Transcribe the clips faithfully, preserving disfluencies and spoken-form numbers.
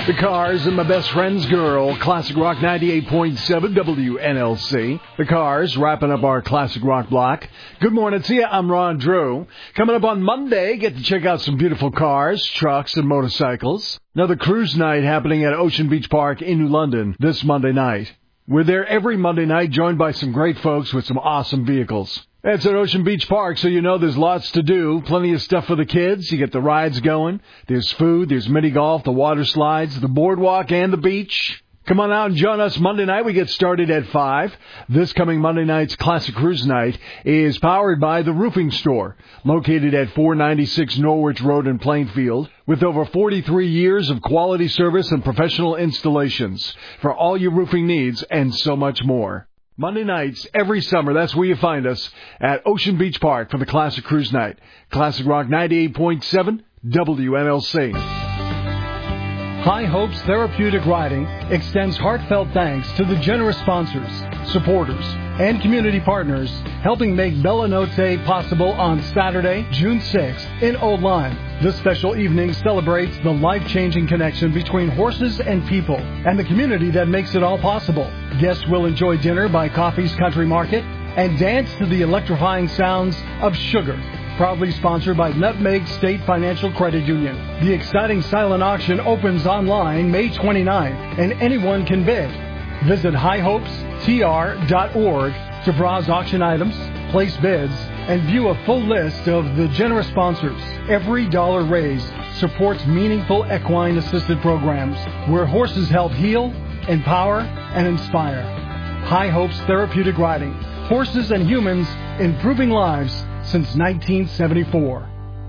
The Cars and My Best Friend's Girl, Classic Rock ninety-eight point seven W N L C. The Cars wrapping up our Classic Rock block. Good morning to you. I'm Ron Drew. Coming up on Monday, get to check out some beautiful cars, trucks, and motorcycles. Another cruise night happening at Ocean Beach Park in New London this Monday night. We're there every Monday night, joined by some great folks with some awesome vehicles. It's at Ocean Beach Park, so you know there's lots to do. Plenty of stuff for the kids. You get the rides going. There's food, there's mini golf, the water slides, the boardwalk, and the beach. Come on out and join us Monday night. We get started at five. This coming Monday night's Classic Cruise Night is powered by The Roofing Store, located at four ninety-six Norwich Road in Plainfield, with over forty-three years of quality service and professional installations for all your roofing needs and so much more. Monday nights, every summer, that's where you find us at Ocean Beach Park for the Classic Cruise Night. Classic Rock ninety-eight point seven W N L C. High Hopes Therapeutic Riding extends heartfelt thanks to the generous sponsors, supporters, and community partners helping make Bella Notte possible on Saturday, June sixth in Old Lyme. This special evening celebrates the life-changing connection between horses and people and the community that makes it all possible. Guests will enjoy dinner by Coffee's Country Market and dance to the electrifying sounds of Sugar. Proudly sponsored by Nutmeg State Financial Credit Union. The exciting silent auction opens online May twenty-ninth, and anyone can bid. Visit high hopes t r dot org to browse auction items, place bids, and view a full list of the generous sponsors. Every dollar raised supports meaningful equine-assisted programs where horses help heal, empower, and inspire. High Hopes Therapeutic Riding. Horses and humans improving lives since nineteen seventy-four.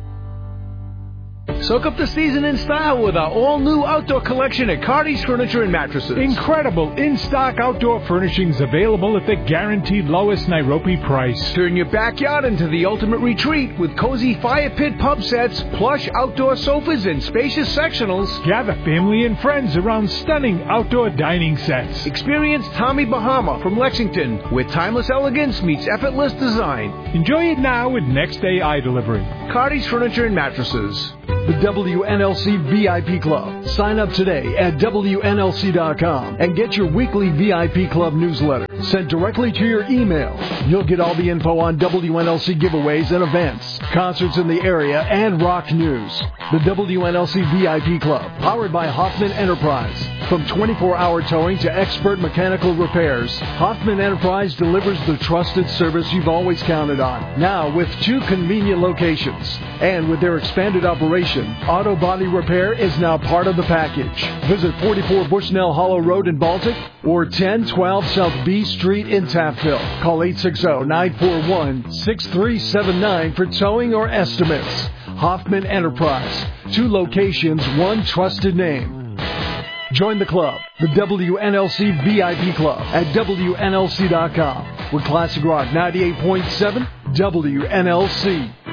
Soak up the season in style with our all-new outdoor collection at Cardi's Furniture and Mattresses. Incredible in-stock outdoor furnishings available at the guaranteed lowest Nairobi price. Turn your backyard into the ultimate retreat with cozy fire pit pub sets, plush outdoor sofas, and spacious sectionals. Gather family and friends around stunning outdoor dining sets. Experience Tommy Bahama from Lexington, where timeless elegance meets effortless design. Enjoy it now with next day eye delivery. Cardi's Furniture and Mattresses. The W N L C V I P Club. Sign up today at W N L C dot com and get your weekly V I P Club newsletter sent directly to your email. You'll get all the info on W N L C giveaways and events, concerts in the area, and rock news. The W N L C V I P Club, powered by Hoffman Enterprise. From twenty-four hour towing to expert mechanical repairs, Hoffman Enterprise delivers the trusted service you've always counted on. Now with two convenient locations. And with their expanded operation, auto body repair is now part of the package. Visit forty-four Bushnell Hollow Road in Baltic or ten twelve South B Street in Taftville. Call eight six zero, nine four one, six three seven nine for towing or estimates. Hoffman Enterprise. Two locations, one trusted name. Join the club, the W N L C V I P Club, at W N L C dot com with Classic Rock ninety-eight point seven W N L C.